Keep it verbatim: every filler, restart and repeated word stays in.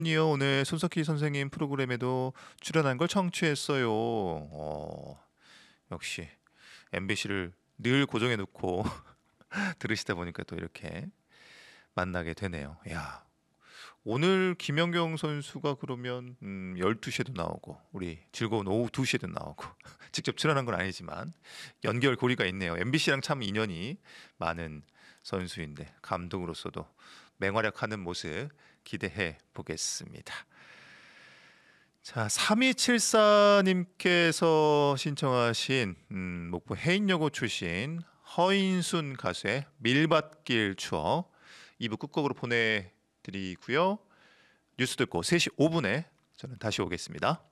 이어 오늘 손석희 선생님 프로그램에도 출연한 걸 청취했어요. 어, 역시 엠비씨를 늘 고정해 놓고 들으시다 보니까 또 이렇게 만나게 되네요. 야, 오늘 김연경 선수가 그러면 음, 열두 시에도 나오고 우리 즐거운 오후 두 시에도 나오고 직접 출연한 건 아니지만 연결고리가 있네요. 엠비씨랑 참 인연이 많은 선수인데 감독으로서도 맹활약하는 모습 기대해 보겠습니다. 자, 삼이칠사님께서 신청하신 음, 목포 해인여고 출신 허인순 가수의 밀밭길 추억 이 부 끝곡으로 보내드리고요. 뉴스 듣고 세 시 오 분에 저는 다시 오겠습니다.